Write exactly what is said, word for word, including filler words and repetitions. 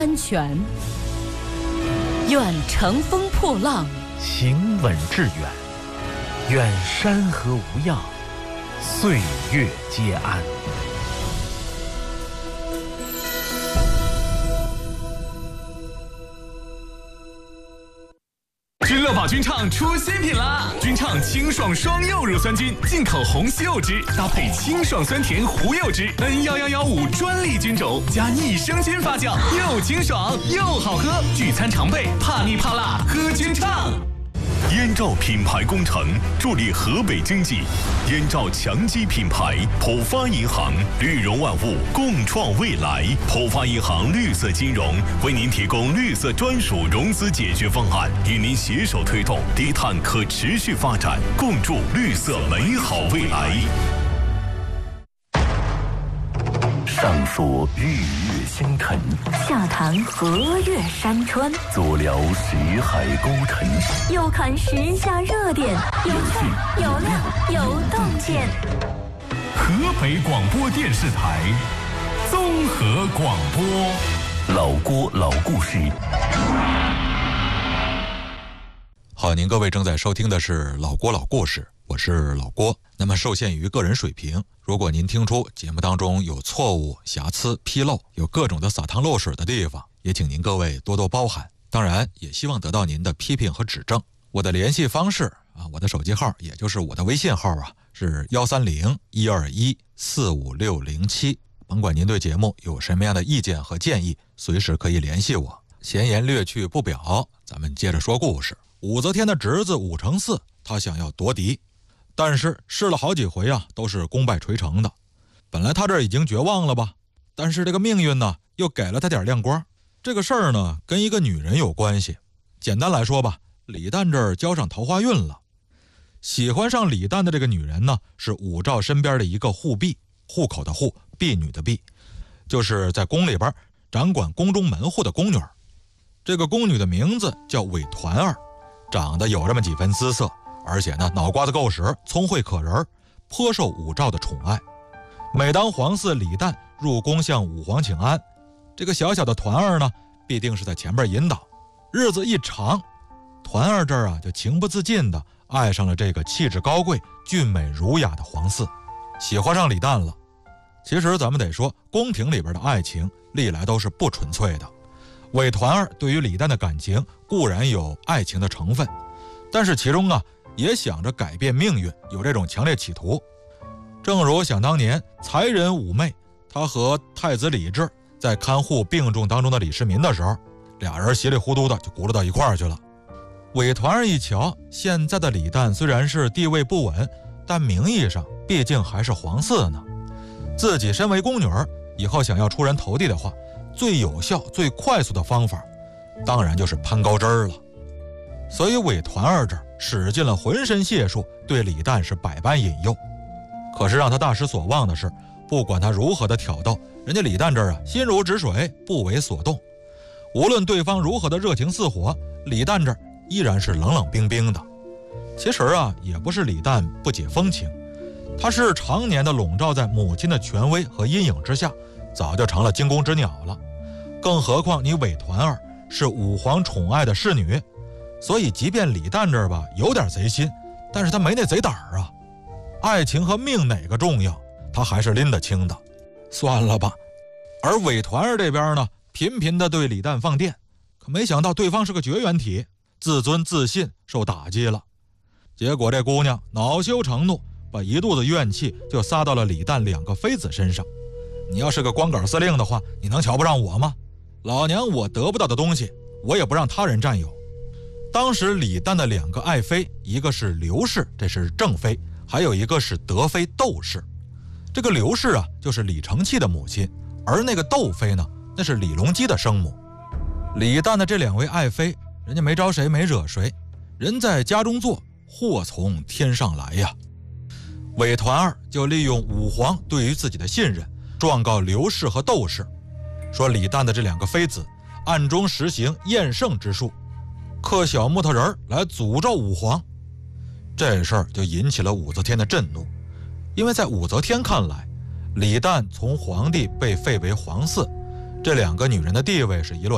安全，愿乘风破浪， 行稳致远，愿山河无恙，岁月皆安。 君乐宝君畅出新品啦！君畅清爽双柚乳酸菌，进口红西柚汁，搭配清爽酸甜胡柚汁 N 一一一五专利菌种，加益生菌发酵，又清爽又好喝。聚餐常备，怕腻怕辣，喝君畅。 燕赵品牌工程助力河北经济，燕赵强基品牌，浦发银行，绿融万物，共创未来。浦发银行绿色金融为您提供绿色专属融资解决方案，与您携手推动低碳可持续发展，共筑绿色美好未来。 上溯日月星辰， 下谈河岳山川， 左聊识海沟沉， 右看时下热点，有趣有料有洞见。 河北广播电视台综合广播， 老郭老故事。 好，您各位正在收听的是老郭老故事，我是老郭。那么受限于个人水平，如果您听出节目当中有错误、瑕疵、纰漏，有各种的洒汤漏水的地方，也请您各位多多包涵。当然也希望得到您的批评和指正。我的联系方式啊，我的手机号也就是我的微信号啊，是幺三零一二一四五六零七。甭管您对节目有什么样的意见和建议，随时可以联系我。闲言略去不表，咱们接着说故事。武则天的侄子武承嗣，他想要夺嫡，但是试了好几回啊，都是功败垂成的。本来他这已经绝望了吧，但是这个命运呢，又给了他点亮光。这个事儿呢，跟一个女人有关系。简单来说吧，李旦这儿交上桃花运了。喜欢上李旦的这个女人呢，是武曌身边的一个护婢，户口的户，婢女的婢，就是在宫里边掌管宫中门户的宫女。这个宫女的名字叫韦团儿，长得有这么几分姿色，而且呢脑瓜子够使，聪慧可人，颇受武曌的宠爱。每当皇嗣李旦入宫向武皇请安，这个小小的团儿呢必定是在前边引导。日子一长，团儿这儿啊就情不自禁的爱上了这个气质高贵、俊美儒雅的皇嗣，喜欢上李旦了。其实咱们得说，宫廷里边的爱情历来都是不纯粹的。韦团儿对于李旦的感情固然有爱情的成分，但是其中啊也想着改变命运，有这种强烈企图。正如想当年才人武媚，他和太子李治在看护病重当中的李世民的时候，俩人稀里糊涂的就轱辘到一块儿去了。韦团儿一瞧，现在的李旦虽然是地位不稳，但名义上毕竟还是皇嗣呢。自己身为宫女儿，以后想要出人头地的话，最有效最快速的方法当然就是攀高枝儿了。所以韦团儿这儿使尽了浑身解数，对李旦是百般引诱。可是让他大失所望的是，不管他如何的挑逗，人家李旦这儿啊心如止水，不为所动。无论对方如何的热情似火，李旦这儿依然是冷冷冰冰的。其实啊也不是李旦不解风情，他是常年的笼罩在母亲的权威和阴影之下，早就成了惊弓之鸟了。更何况你韦团儿是武皇宠爱的侍女，所以即便李旦这儿吧有点贼心，但是他没那贼胆儿啊。爱情和命哪个重要，他还是拎得清的。算了吧。而韦团儿这边呢，频频的对李旦放电，可没想到对方是个绝缘体，自尊自信受打击了。结果这姑娘恼羞成怒，把一肚子怨气就撒到了李旦两个妃子身上。你要是个光杆司令的话，你能瞧不上我吗？老娘我得不到的东西，我也不让他人占有。当时李旦的两个爱妃，一个是刘氏，这是正妃，还有一个是德妃窦氏。这个刘氏啊，就是李承器的母亲，而那个窦妃呢，那是李隆基的生母。李旦的这两位爱妃，人家没招谁，没惹谁，人在家中坐，祸从天上来呀。韦团儿就利用武皇对于自己的信任，状告刘氏和窦氏，说李旦的这两个妃子暗中实行厌胜之术，刻小木头人来诅咒武皇。这事儿就引起了武则天的震怒，因为在武则天看来，李旦从皇帝被废为皇嗣，这两个女人的地位是一落